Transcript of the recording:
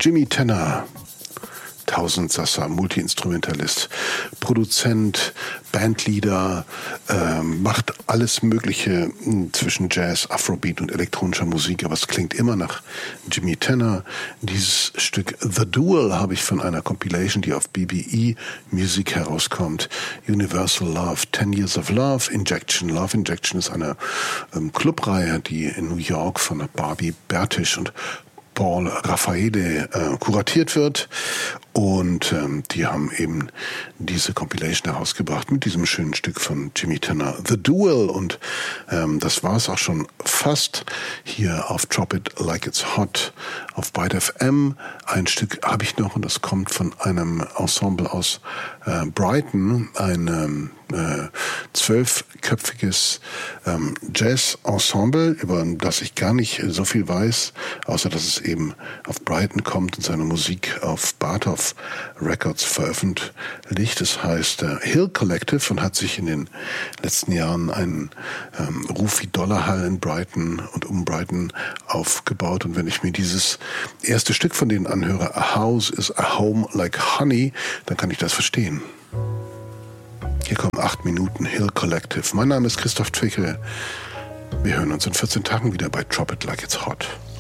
Jimmy Tenor, Tausendsasser, Multi-Instrumentalist, Produzent, Bandleader, macht alles Mögliche zwischen Jazz, Afrobeat und elektronischer Musik, aber es klingt immer nach Jimmy Tenor. Dieses Stück The Duel habe ich von einer Compilation, die auf BBE Music herauskommt. Universal Love, 10 Years of Love, Injection. Love Injection ist eine Clubreihe, die in New York von Barbie Bertisch und Paul Raffaele kuratiert wird, und die haben eben diese Compilation herausgebracht mit diesem schönen Stück von Jimmy Tenor, The Duel, und das war es auch schon fast hier auf Drop It Like It's Hot auf Byte FM. Ein Stück habe ich noch, und das kommt von einem Ensemble aus Brighton, ein 12-köpfiges Jazz-Ensemble, über das ich gar nicht so viel weiß, außer dass es eben auf Brighton kommt und seine Musik auf Bartov Records veröffentlicht. Es heißt Hill Collective und hat sich in den letzten Jahren einen Ruf wie Dollarhall in Brighton und um Brighton aufgebaut. Und wenn ich mir dieses erste Stück von denen anhöre, A House is a Home Like Honey, dann kann ich das verstehen. Hier kommen 8 Minuten Hill Collective. Mein Name ist Christoph Twickel. Wir hören uns in 14 Tagen wieder bei Drop It Like It's Hot.